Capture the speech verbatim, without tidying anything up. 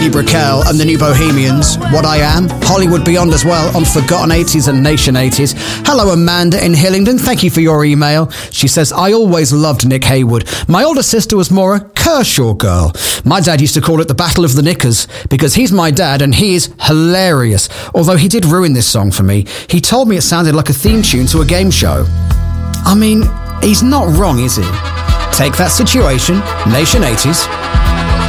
Danny Brickell and the New Bohemians, What I Am. Hollywood Beyond as well on Forgotten eighties and Nation eighties. Hello, Amanda in Hillingdon. Thank you for your email. She says, I always loved Nick Haywood. My older sister was more a Kershaw girl. My dad used to call it the Battle of the Knickers because he's my dad and he is hilarious. Although he did ruin this song for me. He told me it sounded like a theme tune to a game show. I mean, he's not wrong, is he? Take That Situation, Nation eighties,